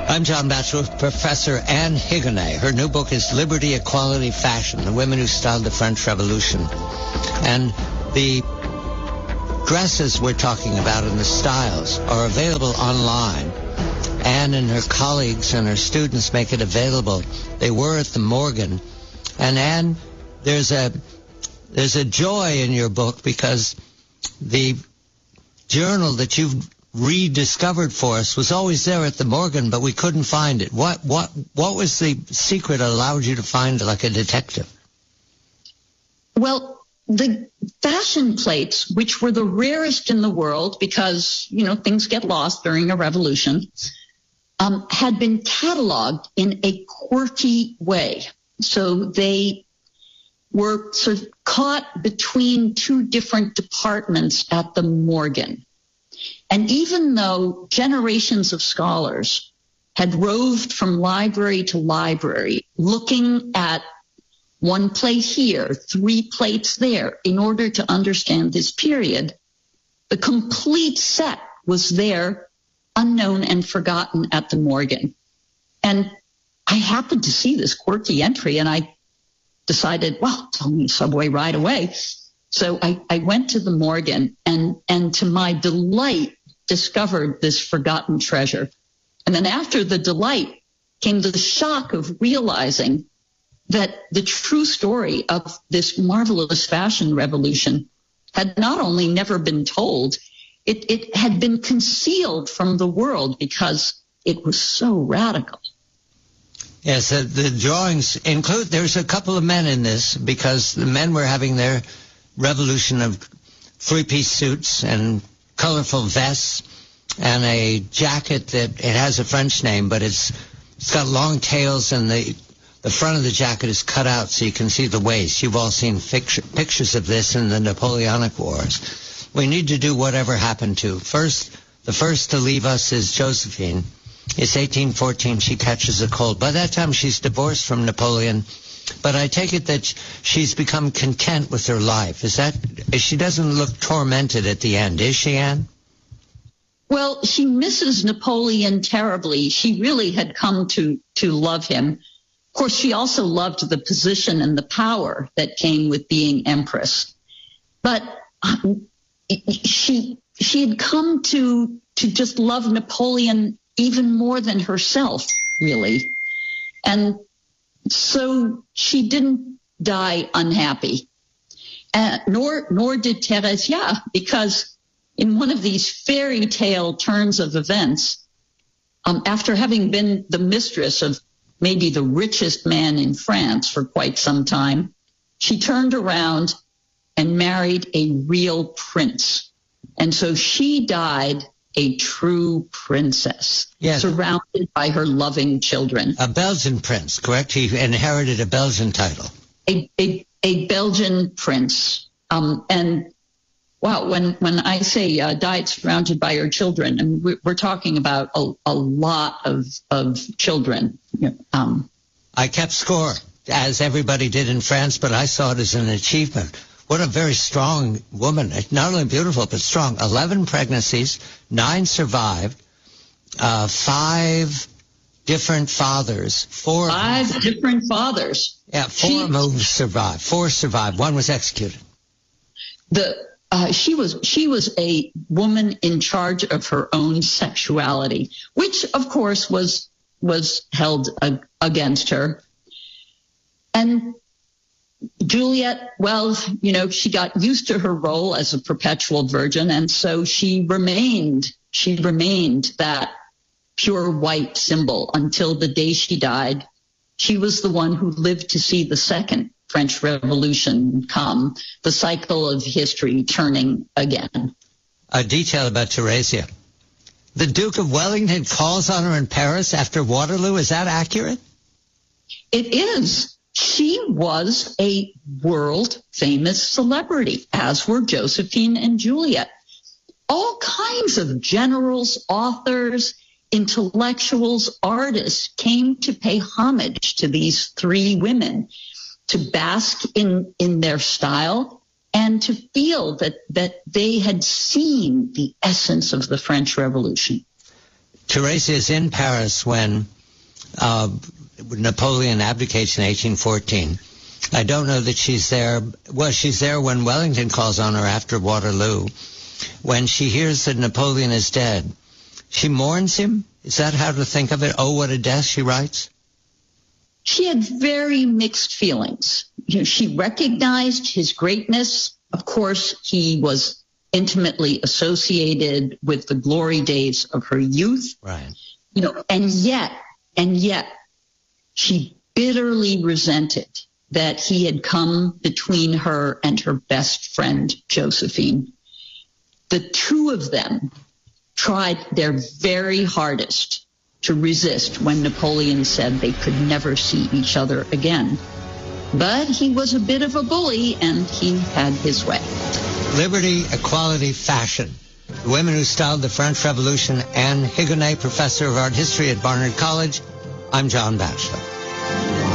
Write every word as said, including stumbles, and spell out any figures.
I'm John Batchelor with Professor Anne Higonnet. Her new book is Liberty, Equality, Fashion, The Women Who Styled the French Revolution. And the dresses we're talking about and the styles are available online. Anne and her colleagues and her students make it available. They were at the Morgan. And Anne, there's a there's a joy in your book because the journal that you've rediscovered for us was always there at the Morgan, but we couldn't find it. What what what was the secret that allowed you to find it like a detective? Well, the fashion plates, which were the rarest in the world because, you know, things get lost during a revolution, um, had been cataloged in a quirky way. So they were sort of caught between two different departments at the Morgan. And even though generations of scholars had roved from library to library, looking at one plate here, three plates there, in order to understand this period, the complete set was there, unknown and forgotten at the Morgan. And I happened to see this quirky entry, and I decided, well, it's only a subway ride away. So I, I went to the Morgan and, and to my delight, discovered this forgotten treasure. And then after the delight came the shock of realizing that the true story of this marvelous fashion revolution had not only never been told, it, it had been concealed from the world because it was so radical. Yes, uh, the drawings include, there's a couple of men in this because the men were having their revolution of three-piece suits and colorful vests and a jacket that it has a French name, but it's it's got long tails and the the front of the jacket is cut out so you can see the waist. You've all seen picture, pictures of this in the Napoleonic Wars. We need to do whatever happened to. First, the first to leave us is Josephine. It's eighteen fourteen. She catches a cold. By that time, she's divorced from Napoleon. But I take it that she's become content with her life. Is that, she doesn't look tormented at the end, is she, Anne? Well, she misses Napoleon terribly. She really had come to, to love him. Of course, she also loved the position and the power that came with being empress. But um, she she had come to to just love Napoleon even more than herself, really. And so she didn't die unhappy, uh, nor nor did Theresia, because in one of these fairy tale turns of events, um, after having been the mistress of maybe the richest man in France for quite some time, she turned around and married a real prince. And so she died a true princess, yes, surrounded by her loving children. A Belgian prince, correct? He inherited a Belgian title. A a, a Belgian prince. Um, and wow, when, when I say uh, died surrounded by her children, I mean, we're, we're talking about a, a lot of of children. Um, I kept score, as everybody did in France, but I saw it as an achievement. What a very strong woman. Not only beautiful, but strong. Eleven pregnancies, nine survived, uh, five different fathers, four... Five different fathers. Yeah, four she, moves survived. Four survived. One was executed. The uh, she was she was a woman in charge of her own sexuality, which, of course, was was held uh, against her. And Juliet, well, you know, she got used to her role as a perpetual virgin, and so she remained, she remained that pure white symbol until the day she died. She was the one who lived to see the second French Revolution come, the cycle of history turning again. A detail about Theresia. The Duke of Wellington calls on her in Paris after Waterloo. Is that accurate? It is. She was a world-famous celebrity, as were Josephine and Juliet. All kinds of generals, authors, intellectuals, artists came to pay homage to these three women, to bask in, in their style and to feel that, that they had seen the essence of the French Revolution. Teresa is in Paris when uh, Napoleon abdicates in eighteen fourteen. I don't know that she's there. Well, she's there when Wellington calls on her after Waterloo. When she hears that Napoleon is dead, she mourns him? Is that how to think of it? Oh, what a death, she writes? She had very mixed feelings. You know, she recognized his greatness. Of course, he was intimately associated with the glory days of her youth. Right. You know, and yet, and yet, she bitterly resented that he had come between her and her best friend, Josephine. The two of them tried their very hardest to resist when Napoleon said they could never see each other again. But he was a bit of a bully, and he had his way. Liberty, equality, fashion. The women who styled the French Revolution. Anne Higonnet, professor of art history at Barnard College. I'm John Batchelor.